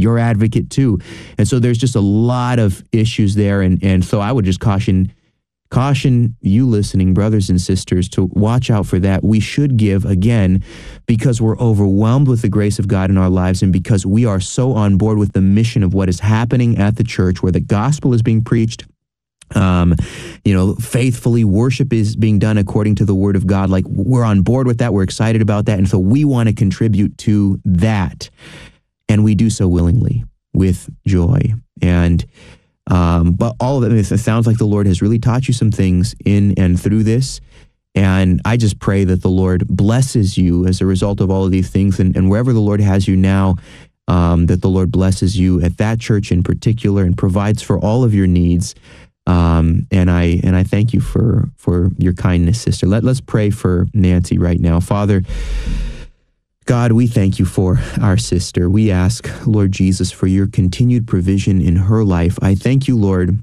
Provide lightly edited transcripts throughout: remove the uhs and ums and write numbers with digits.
your advocate too. And so there's just a lot of issues there. And so I would just caution you listening, brothers and sisters, to watch out for that. We should give, again, because we're overwhelmed with the grace of God in our lives and because we are so on board with the mission of what is happening at the church, where the gospel is being preached, faithfully, worship is being done according to the word of God. Like, we're on board with that. We're excited about that. And so we want to contribute to that. And we do so willingly with joy. And, but all of it sounds like the Lord has really taught you some things in and through this. And I just pray that the Lord blesses you as a result of all of these things. And wherever the Lord has you now, that the Lord blesses you at that church in particular and provides for all of your needs. And I thank you for your kindness, sister. Let's pray for Nancy right now. Father God, we thank you for our sister. We ask, Lord Jesus, for your continued provision in her life. I thank you, Lord,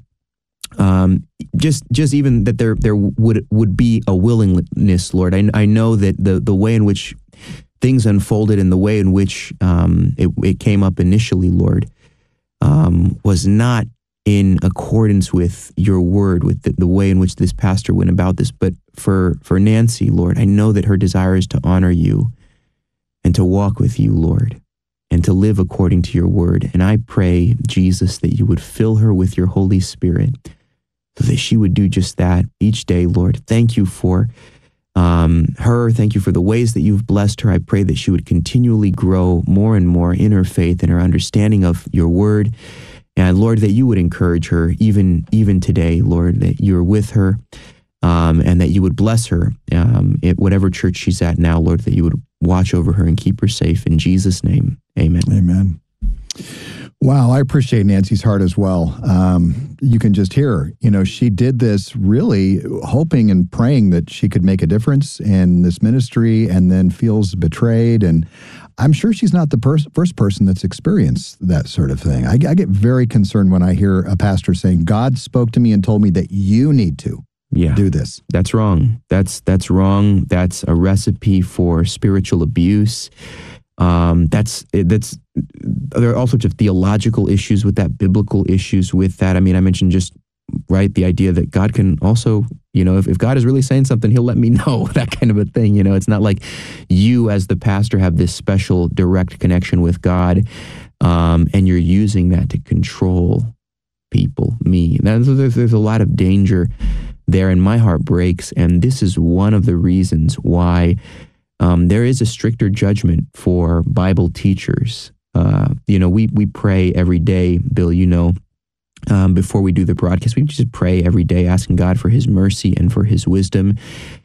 just even that there would be a willingness, Lord. I know that the way in which things unfolded and the way in which it came up initially, Lord, was not in accordance with your word, with the way in which this pastor went about this. But for Nancy, Lord, I know that her desire is to honor you and to walk with you, Lord, and to live according to your word. And I pray, Jesus, that you would fill her with your Holy Spirit so that she would do just that each day, Lord. Thank you for her. Thank you for the ways that you've blessed her. I pray that she would continually grow more and more in her faith and her understanding of your word. And Lord, that you would encourage her even today, Lord, that you're with her, and that you would bless her at whatever church she's at now, Lord, that you would watch over her and keep her safe. In Jesus' name, amen. Amen. Wow, I appreciate Nancy's heart as well. You can just hear her. She did this really hoping and praying that she could make a difference in this ministry, and then feels betrayed. And I'm sure she's not the first person that's experienced that sort of thing. I get very concerned when I hear a pastor saying, God spoke to me and told me that you need to do this. That's wrong. That's wrong. That's a recipe for spiritual abuse. There are all sorts of theological issues with that, biblical issues with that. I mean, I mentioned just the idea that God can also, if God is really saying something, he'll let me know, that kind of a thing. It's not like you as the pastor have this special direct connection with God, and you're using that to control people, me. There's a lot of danger there, and my heart breaks. And this is one of the reasons why there is a stricter judgment for Bible teachers. We pray every day, Bill, before we do the broadcast. We just pray every day asking God for his mercy and for his wisdom,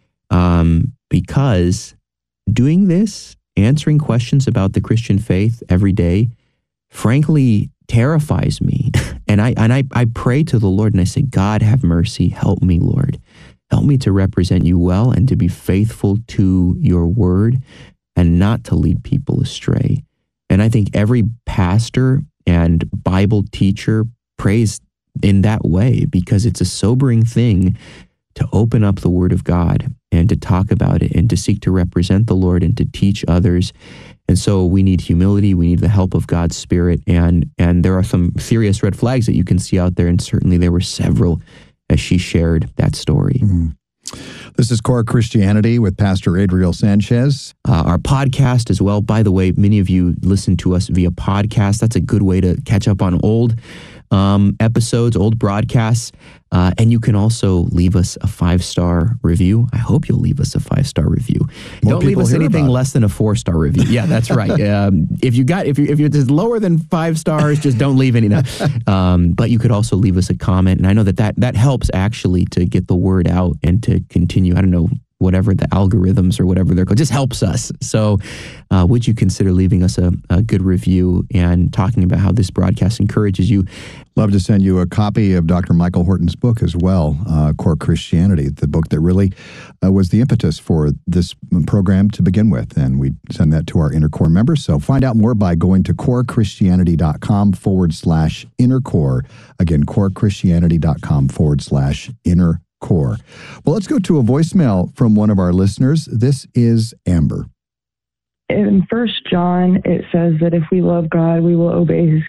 because doing this, answering questions about the Christian faith every day, frankly, terrifies me. And I pray to the Lord and I say, God, have mercy. Help me, Lord. Help me to represent you well and to be faithful to your word and not to lead people astray. And I think every pastor and Bible teacher prays in that way, because it's a sobering thing to open up the word of God and to talk about it and to seek to represent the Lord and to teach others. And so we need humility. We need the help of God's Spirit. And there are some serious red flags that you can see out there. And certainly there were several as she shared that story. Mm. This is Core Christianity with Pastor Adriel Sanchez. Our podcast as well. By the way, many of you listen to us via podcast. That's a good way to catch up on old episodes, old broadcasts. And you can also leave us a 5-star review. I hope you'll leave us a 5-star review. Don't leave us anything less than a 4-star review. Yeah, that's right. If you're just lower than 5 stars, just don't leave any. But you could also leave us a comment. And I know that helps actually to get the word out and to continue. I don't know, whatever the algorithms or whatever they're called, just helps us. So would you consider leaving us a good review and talking about how this broadcast encourages you? Love to send you a copy of Dr. Michael Horton's book as well, Core Christianity, the book that really was the impetus for this program to begin with. And we send that to our Inner Core members. So find out more by going to corechristianity.com/inner core. Again, corechristianity.com/inner core. Well, let's go to a voicemail from one of our listeners. This is Amber. In 1 John, it says that if we love God, we will obey his